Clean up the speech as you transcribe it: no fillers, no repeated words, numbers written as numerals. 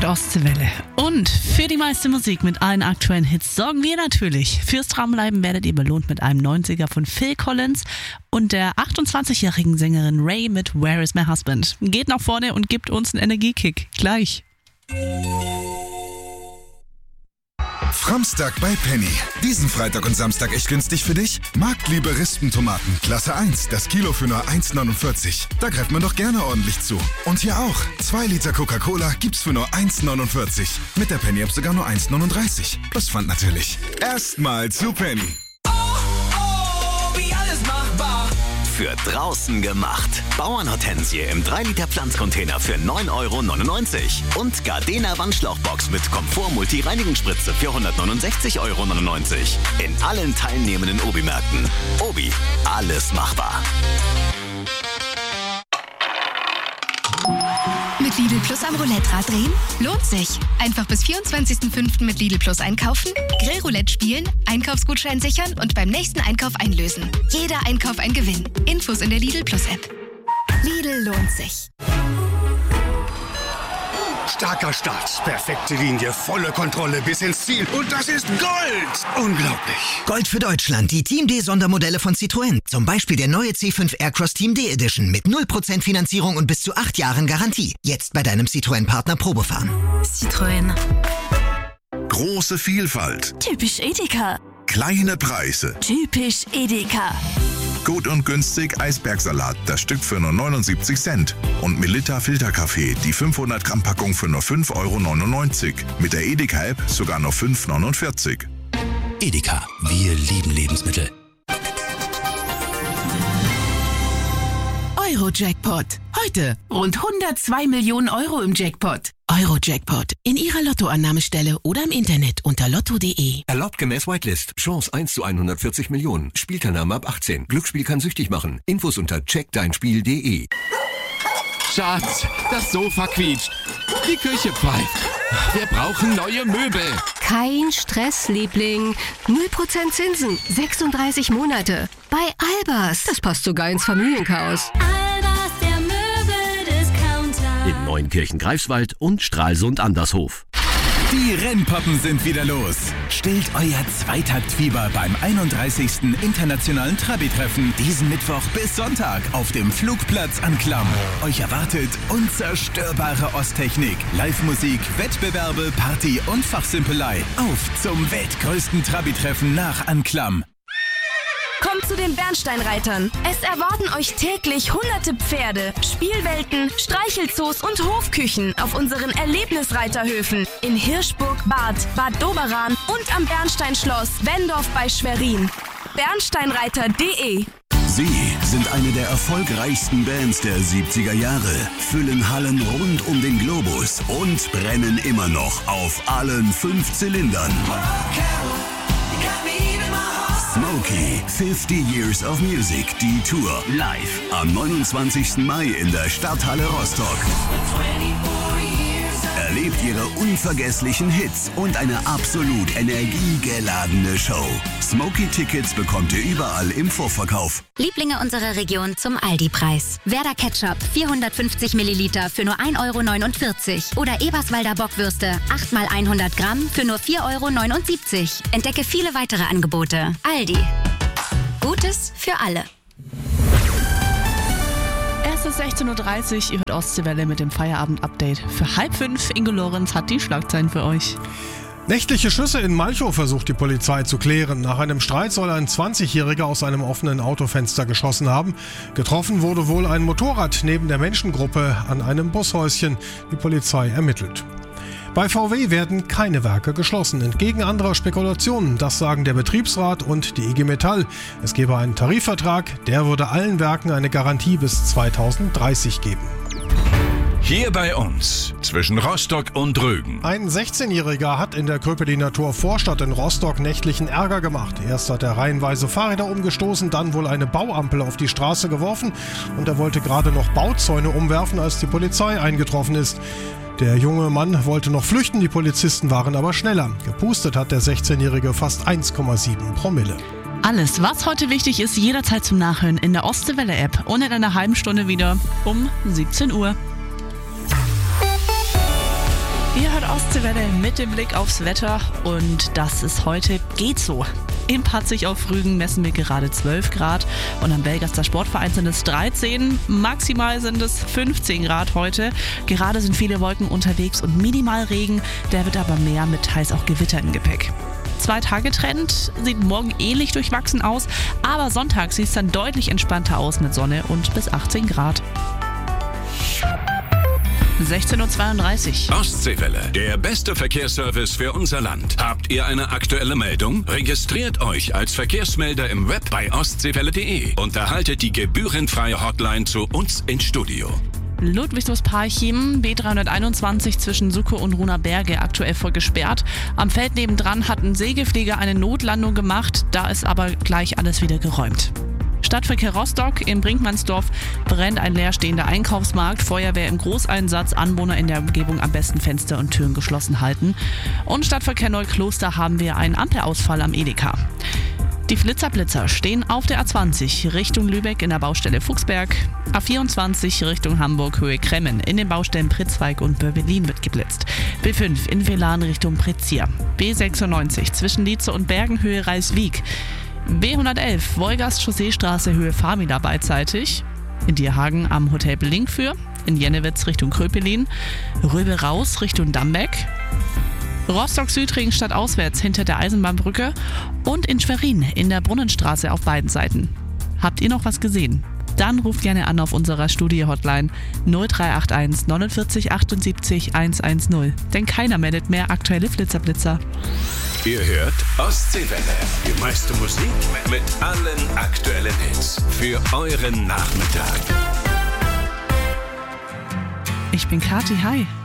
hört Ostseewelle. Und für die meiste Musik mit allen aktuellen Hits sorgen wir natürlich. Fürs Dranbleiben werdet ihr belohnt mit einem 90er von Phil Collins und der 28-jährigen Sängerin Ray mit Where is my husband. Geht nach vorne und gibt uns einen Energiekick. Gleich. Framstag bei Penny. Diesen Freitag und Samstag echt günstig für dich? Marktliebe Rispentomaten, Klasse 1, das Kilo für nur 1,49. Da greift man doch gerne ordentlich zu. Und hier auch, 2 Liter Coca-Cola gibt's für nur 1,49. Mit der Penny-App sogar nur 1,39. Plus Pfand natürlich. Erstmal zu Penny. Wie alles machbar. Für draußen gemacht. Bauernhortensie im 3-Liter Pflanzcontainer für 9,99 € und Gardena Wandschlauchbox mit Komfort-Multi-Reinigungsspritze für 169,99 € in allen teilnehmenden Obi-Märkten. Obi, alles machbar. Mit Lidl Plus am Roulette-Rad drehen? Lohnt sich. Einfach bis 24.05. mit Lidl Plus einkaufen, Grillroulette spielen, Einkaufsgutschein sichern und beim nächsten Einkauf einlösen. Jeder Einkauf ein Gewinn. Infos in der Lidl Plus App. Lidl lohnt sich. Starker Start, perfekte Linie, volle Kontrolle bis ins Ziel. Und das ist Gold! Unglaublich. Gold für Deutschland, die Team D Sondermodelle von Citroën. Zum Beispiel der neue C5 Aircross Team D Edition mit 0% Finanzierung und bis zu 8 Jahren Garantie. Jetzt bei deinem Citroën-Partner Probefahren. Citroën. Große Vielfalt. Typisch Edeka. Kleine Preise. Typisch Edeka. Gut und günstig Eisbergsalat, das Stück für nur 79 Cent. Und Melitta Filterkaffee, die 500 Gramm Packung für nur 5,99 €. Mit der Edeka-App sogar noch 5,49 €. Edeka, wir lieben Lebensmittel. Euro-Jackpot. Heute rund 102 Millionen € im Jackpot. Euro-Jackpot. In Ihrer Lottoannahmestelle oder im Internet unter lotto.de. Erlaubt gemäß Whitelist. Chance 1 zu 140 Millionen. Spielteilnahme ab 18. Glücksspiel kann süchtig machen. Infos unter checkdeinspiel.de. Schatz, das Sofa quietscht. Die Küche pfeift. Wir brauchen neue Möbel. Kein Stress, Liebling. 0% Zinsen. 36 Monate. Bei Albers. Das passt sogar ins Familienchaos. Albers, der Möbeldiscounter. In Neunkirchen-Greifswald und Stralsund-Andershof. Die Rennpoppen sind wieder los. Stillt euer Zweitaktfieber beim 31. Internationalen Trabi-Treffen diesen Mittwoch bis Sonntag auf dem Flugplatz Anklam. Euch erwartet unzerstörbare Osttechnik, Live-Musik, Wettbewerbe, Party und Fachsimpelei. Auf zum weltgrößten Trabi-Treffen nach Anklam. Kommt zu den Bernsteinreitern. Es erwarten euch täglich hunderte Pferde, Spielwelten, Streichelzoos und Hofküchen auf unseren Erlebnisreiterhöfen in Hirschburg, Bad Doberan und am Bernsteinschloss Wendorf bei Schwerin. Bernsteinreiter.de. Sie sind eine der erfolgreichsten Bands der 70er Jahre, füllen Hallen rund um den Globus und brennen immer noch auf allen 5 Zylindern. Smokey, 50 Years of Music, die Tour. Live am 29. Mai in der Stadthalle Rostock. Erlebt ihre unvergesslichen Hits und eine absolut energiegeladene Show. Smokey-Tickets bekommt ihr überall im Vorverkauf. Lieblinge unserer Region zum Aldi-Preis. Werder Ketchup 450 Milliliter für nur 1,49 € oder Eberswalder Bockwürste 8 x 100 Gramm für nur 4,79 €. Entdecke viele weitere Angebote. Aldi. Gutes für alle. Es ist 16:30 Uhr, ihr hört Ostseewelle mit dem Feierabend-Update. Für 4:30 Ingo Lorenz hat die Schlagzeilen für euch. Nächtliche Schüsse in Malchow versucht die Polizei zu klären. Nach einem Streit soll ein 20-Jähriger aus einem offenen Autofenster geschossen haben. Getroffen wurde wohl ein Motorrad neben der Menschengruppe an einem Bushäuschen. Die Polizei ermittelt. Bei VW werden keine Werke geschlossen, entgegen anderer Spekulationen. Das sagen der Betriebsrat und die IG Metall. Es gebe einen Tarifvertrag, der würde allen Werken eine Garantie bis 2030 geben. Hier bei uns, zwischen Rostock und Rügen. Ein 16-Jähriger hat in der Köpeliner Tor Vorstadt in Rostock nächtlichen Ärger gemacht. Erst hat er reihenweise Fahrräder umgestoßen, dann wohl eine Bauampel auf die Straße geworfen und er wollte gerade noch Bauzäune umwerfen, als die Polizei eingetroffen ist. Der junge Mann wollte noch flüchten, die Polizisten waren aber schneller. Gepustet hat der 16-Jährige fast 1,7 Promille. Alles, was heute wichtig ist, jederzeit zum Nachhören in der Ostseewelle-App und in einer halben Stunde wieder um 17 Uhr. Ihr hört Ostseewelle mit dem Blick aufs Wetter und das ist heute geht so. In Patzig auf Rügen messen wir gerade 12 Grad und am Belgaster Sportverein sind es 13. Maximal sind es 15 Grad heute. Gerade sind viele Wolken unterwegs und minimal Regen, der wird aber mehr mit teils auch Gewitter im Gepäck. 2-Tage-Trend sieht morgen ähnlich durchwachsen aus, aber Sonntag sieht es dann deutlich entspannter aus mit Sonne und bis 18 Grad. 16:32 Uhr. Ostseewelle, der beste Verkehrsservice für unser Land. Habt ihr eine aktuelle Meldung? Registriert euch als Verkehrsmelder im Web bei ostseewelle.de und erhaltet die gebührenfreie Hotline zu uns ins Studio. Ludwigslust-Parchim, B321 zwischen Suckow und Ruhner-Berge, aktuell voll gesperrt. Am Feld nebendran hat ein Segelflieger eine Notlandung gemacht, da ist aber gleich alles wieder geräumt. Stadtverkehr Rostock, in Brinkmannsdorf brennt ein leerstehender Einkaufsmarkt. Feuerwehr im Großeinsatz, Anwohner in der Umgebung am besten Fenster und Türen geschlossen halten. Und Stadtverkehr Neukloster haben wir einen Ampelausfall am Edeka. Die Flitzer-Blitzer stehen auf der A20 Richtung Lübeck in der Baustelle Fuchsberg. A24 Richtung Hamburg Höhe Kremmen. In den Baustellen Pritzweig und Bövelin wird geblitzt. B5 in Velan Richtung Pretzier. B96 zwischen Lietze und Bergen Höhe Reiswijk. B111 Wolgast-Chausseestraße Höhe Famila beidseitig. In Dierhagen am Hotel Belingfür. In Jennewitz Richtung Kröpelin. Röbe raus Richtung Dambeck. Rostock-Südring stadtauswärts hinter der Eisenbahnbrücke. Und in Schwerin in der Brunnenstraße auf beiden Seiten. Habt ihr noch was gesehen? Dann ruft gerne an auf unserer Studie-Hotline 0381 49 78 110. Denn keiner meldet mehr aktuelle Flitzer-Blitzer. Ihr hört Ostseewelle, die meiste Musik mit allen aktuellen Hits für euren Nachmittag. Ich bin Kathi, hi.